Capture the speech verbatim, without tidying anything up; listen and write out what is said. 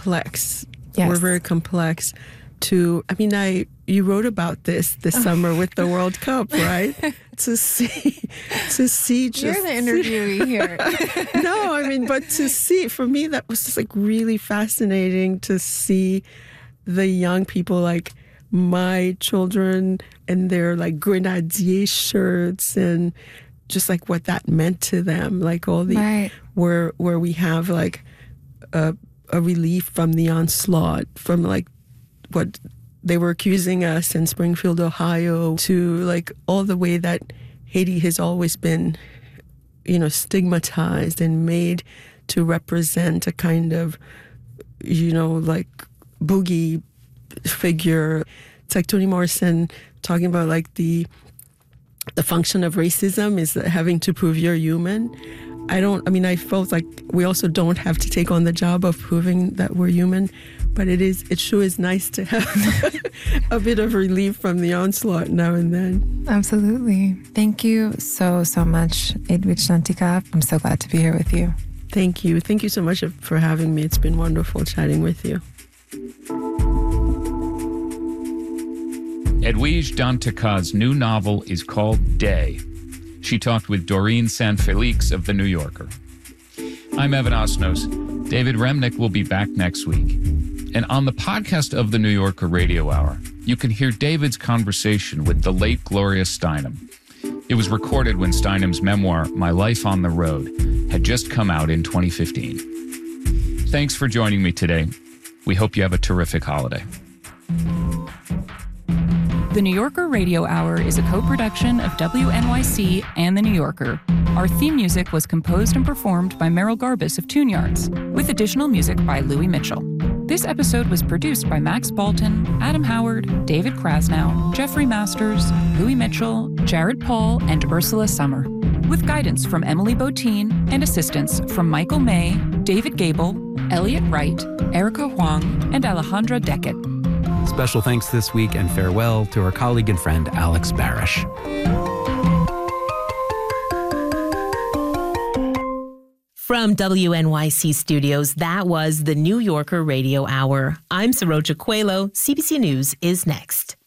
complex. Yes. We're very complex. To, I mean, I you wrote about this this oh. summer with the World Cup, right? to see, to see just... You're the interviewee here. No, I mean, but to see, for me, that was just like really fascinating to see the young people, like my children and their like grenadier shirts and just like what that meant to them. Like all the, right. where, where we have like a, a relief from the onslaught, from like what they were accusing us in Springfield, Ohio, to like all the way that Haiti has always been, you know, stigmatized and made to represent a kind of, you know, like boogie figure. It's like Toni Morrison talking about like the the function of racism is having to prove you're human. I don't, I mean, I felt like we also don't have to take on the job of proving that we're human, but it is, it sure is nice to have a bit of relief from the onslaught now and then. Absolutely. Thank you so, so much, Edwidge Danticat. I'm so glad to be here with you. Thank you. Thank you so much for having me. It's been wonderful chatting with you. Edwidge Danticat's new novel is called Day. She talked with Doreen Sanfelix of The New Yorker. I'm Evan Osnos. David Remnick will be back next week. And on the podcast of The New Yorker Radio Hour, you can hear David's conversation with the late Gloria Steinem. It was recorded when Steinem's memoir, My Life on the Road, had just come out in twenty fifteen. Thanks for joining me today. We hope you have a terrific holiday. The New Yorker Radio Hour is a co-production of W N Y C and The New Yorker. Our theme music was composed and performed by Merrill Garbus of Tune Yards, with additional music by Louis Mitchell. This episode was produced by Max Bolton, Adam Howard, David Krasnow, Jeffrey Masters, Louis Mitchell, Jared Paul, and Ursula Summer, with guidance from Emily Botine and assistance from Michael May, David Gable, Elliot Wright, Erica Huang, and Alejandra Deckett. Special thanks this week and farewell to our colleague and friend Alex Barish. From W N Y C Studios, that was the New Yorker Radio Hour. I'm Saroja Coelho. C B C News is next.